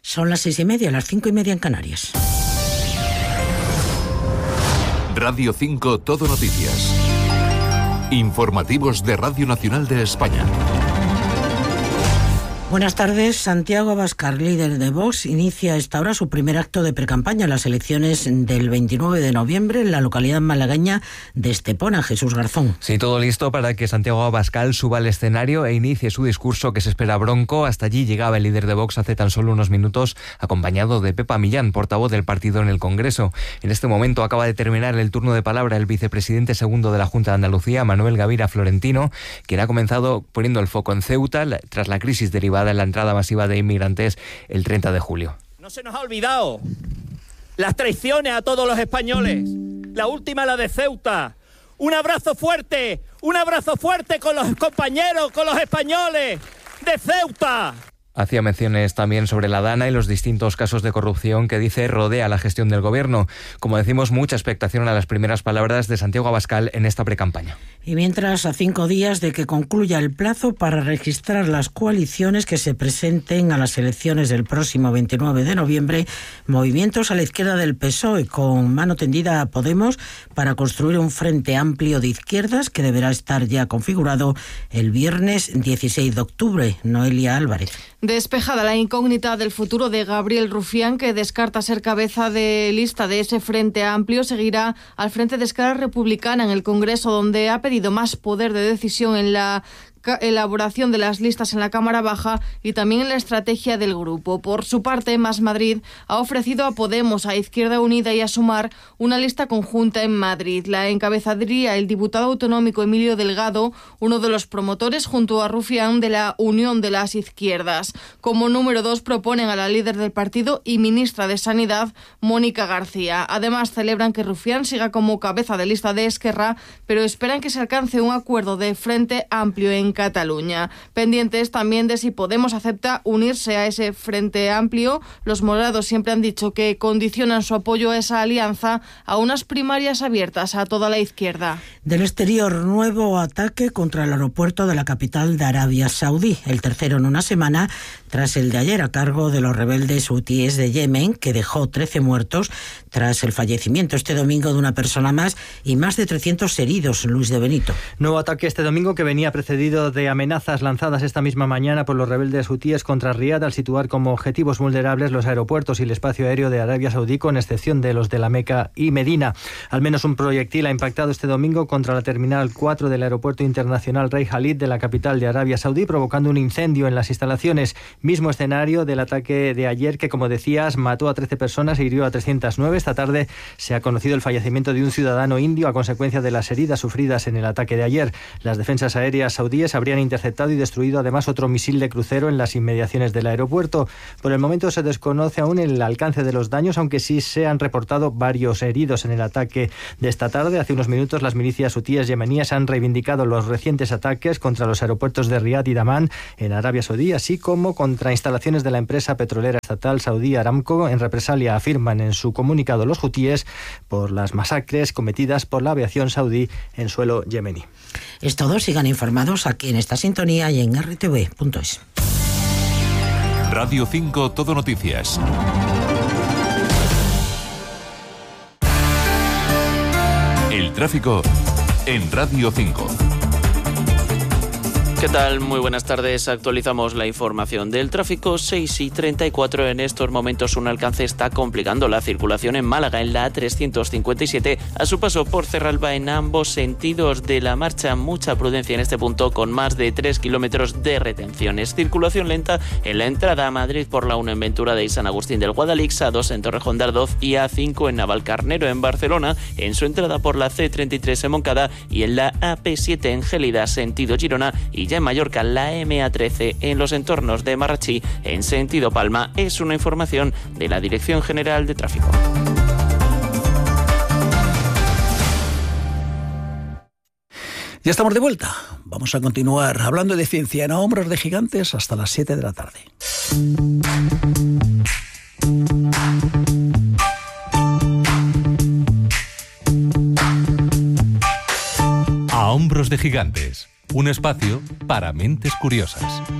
Son las 6:30, las 5:30 en Canarias. Radio 5 Todo Noticias. Informativos de Radio Nacional de España. Buenas tardes. Santiago Abascal, líder de Vox, inicia a esta hora su primer acto de precampaña en las elecciones del 29 de noviembre en la localidad malagueña de Estepona. Jesús Garzón. Sí, todo listo para que Santiago Abascal suba al escenario e inicie su discurso, que se espera bronco. Hasta allí llegaba el líder de Vox hace tan solo unos minutos, acompañado de Pepa Millán, portavoz del partido en el Congreso. En este momento acaba de terminar el turno de palabra el vicepresidente segundo de la Junta de Andalucía, Manuel Gavira Florentino, quien ha comenzado poniendo el foco en Ceuta tras la crisis derivada en la entrada masiva de inmigrantes el 30 de julio. No se nos ha olvidado las traiciones a todos los españoles. La última, la de Ceuta. Un abrazo fuerte con los compañeros, con los españoles de Ceuta. Hacía menciones también sobre la Dana y los distintos casos de corrupción que dice rodea la gestión del gobierno. Como decimos, mucha expectación a las primeras palabras de Santiago Abascal en esta precampaña. Y mientras, a 5 días de que concluya el plazo para registrar las coaliciones que se presenten a las elecciones del próximo 29 de noviembre, movimientos a la izquierda del PSOE con mano tendida a Podemos para construir un frente amplio de izquierdas que deberá estar ya configurado el viernes 16 de octubre. Noelia Álvarez. Despejada la incógnita del futuro de Gabriel Rufián, que descarta ser cabeza de lista de ese Frente Amplio, seguirá al frente de Esquerra Republicana en el Congreso, donde ha pedido más poder de decisión en la elaboración de las listas en la Cámara Baja y también en la estrategia del grupo. Por su parte, Más Madrid ha ofrecido a Podemos, a Izquierda Unida y a Sumar una lista conjunta en Madrid. La encabezaría el diputado autonómico Emilio Delgado, uno de los promotores junto a Rufián de la Unión de las Izquierdas. Como número 2 proponen a la líder del partido y ministra de Sanidad, Mónica García. Además, celebran que Rufián siga como cabeza de lista de Esquerra, pero esperan que se alcance un acuerdo de Frente Amplio en Cataluña. Pendientes también de si Podemos acepta unirse a ese Frente Amplio. Los morados siempre han dicho que condicionan su apoyo a esa alianza a unas primarias abiertas a toda la izquierda. Del exterior, nuevo ataque contra el aeropuerto de la capital de Arabia Saudí, el tercero en una semana tras el de ayer, a cargo de los rebeldes hutíes de Yemen, que dejó 13 muertos tras el fallecimiento este domingo de una persona más y más de 300 heridos. Luis de Benito. Nuevo ataque este domingo que venía precedido de amenazas lanzadas esta misma mañana por los rebeldes hutíes contra Riad al situar como objetivos vulnerables los aeropuertos y el espacio aéreo de Arabia Saudí, con excepción de los de la Meca y Medina. Al menos un proyectil ha impactado este domingo contra la Terminal 4 del Aeropuerto Internacional Rey Khalid de la capital de Arabia Saudí, provocando un incendio en las instalaciones. Mismo escenario del ataque de ayer que, como decías, mató a 13 personas e hirió a 309. Esta tarde se ha conocido el fallecimiento de un ciudadano indio a consecuencia de las heridas sufridas en el ataque de ayer. Las defensas aéreas saudíes habrían interceptado y destruido además otro misil de crucero en las inmediaciones del aeropuerto. Por el momento se desconoce aún el alcance de los daños, aunque sí se han reportado varios heridos en el ataque de esta tarde. Hace unos minutos las milicias hutíes yemeníes han reivindicado los recientes ataques contra los aeropuertos de Riad y Damán en Arabia Saudí, así como contra instalaciones de la empresa petrolera estatal saudí Aramco. En represalia, afirman en su comunicado los hutíes, por las masacres cometidas por la aviación saudí en suelo yemení. Es todo. Sigan informados aquí en esta sintonía y en rtv.es. Radio 5 Todo Noticias. El tráfico en Radio 5. ¿Qué tal? Muy buenas tardes. Actualizamos la información del tráfico. 6:34. En estos momentos un alcance está complicando la circulación en Málaga, en la A357, a su paso por Cerralba en ambos sentidos de la marcha. Mucha prudencia en este punto, con más de 3 kilómetros de retenciones. Circulación lenta en la entrada a Madrid por la 1 en Ventura de San Agustín del Guadalix, A2 en Torrejón de Ardoz y A5 en Navalcarnero en Barcelona, en su entrada por la C33 en Moncada y en la AP7 en Gélida, sentido Girona, y ya en Mallorca la MA13 en los entornos de Marrachí en sentido Palma. Es una información de la Dirección General de Tráfico. Ya estamos de vuelta. Vamos a continuar hablando de ciencia en A Hombros de Gigantes hasta las 7 de la tarde. A Hombros de Gigantes, un espacio para mentes curiosas.